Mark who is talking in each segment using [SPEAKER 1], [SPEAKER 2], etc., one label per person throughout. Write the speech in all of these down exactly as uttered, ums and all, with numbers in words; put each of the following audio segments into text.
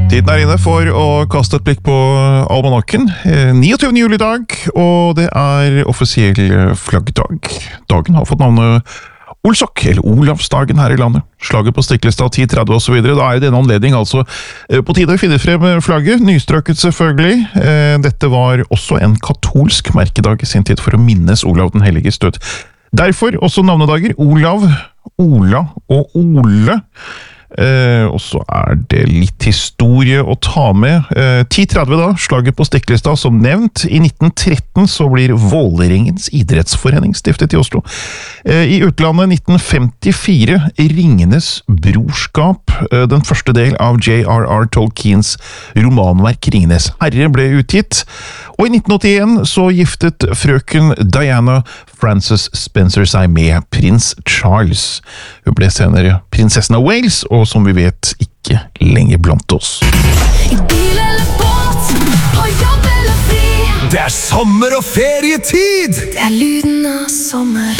[SPEAKER 1] Tiden er inne for å kaste et blikk på almanakken. niogtyvende juli i dag, og det er offisiell flaggdag. Dagen har fått navnet Olsok, eller Olavsdagen her i landet. Slaget på Stiklestad ti tretti og så videre. Da er det denne anledning altså på tide å finne frem flagget, nystrøket selvfølgelig. Dette var også en katolsk merkedag i sin tid for å minnes Olav den helliges død. Derfor også navnedager Olav, Ola og Ole. Eh, og så er det litt historie å ta med. eh, ti tretti da, slaget på Stiklestad som nevnt. I nitten tretten så blir Vålerengens idrettsforening stiftet i Oslo. eh, I utlandet nitten femtifire Ringenes brorskap, eh, den første del av J R R Tolkiens romanverk Ringenes herre ble utgitt. Og i nitten åttien så giftet frøken Diana Frances Spencer seg med prins Charles. Hun ble senere prinsessen av Wales, og som vi vet ikke lenger blant oss.
[SPEAKER 2] I bil eller båt, på jobb eller fri.
[SPEAKER 3] Det er sommer og ferietid!
[SPEAKER 2] Det er lyden av sommer.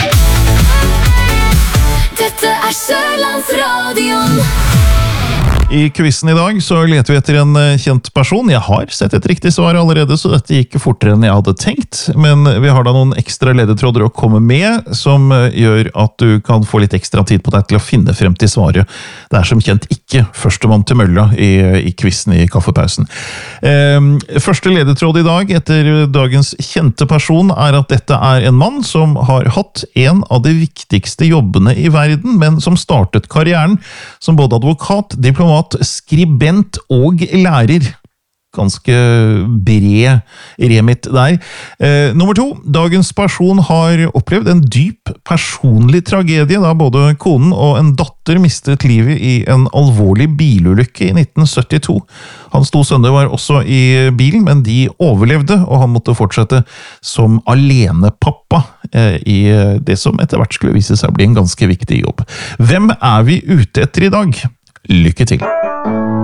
[SPEAKER 2] Dette er Sørlandsradion.
[SPEAKER 1] I quizen i dag så leter vi etter en kjent person. Jeg har sett et riktig svar allerede, så dette gikk fortere enn jeg hadde tenkt. Men vi har da noen ekstra ledetråder å komme med, som gjør at du kan få litt ekstra tid på deg til å finne frem til svaret. Det er som kjent ikke førstemann til mølla i, i quizen i kaffepausen. Eh, første ledetråd i dag etter dagens kjente person er at dette er en mann som har hatt en av de viktigste jobbene i verden, men som startet karrieren som både advokat, diplomat, skribent og lærer. Ganske bred remit der. Eh, nummer to. Dagens person har opplevd en dyp personlig tragedie, da både konen og en datter mistet livet i en alvorlig bilulykke i nitten syttito. Hans to sønner var også i bilen, men de overlevde, og han måtte fortsette som alenepappa eh, i det som etter hvert skulle vise seg å bli en ganske viktig jobb. Hvem er vi ute etter i dag? Lykke til!